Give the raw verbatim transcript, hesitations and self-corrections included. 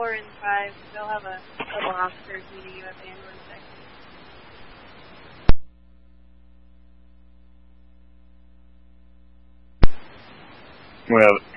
four and five. They'll have a couple officers meeting you at the ambulance section. We have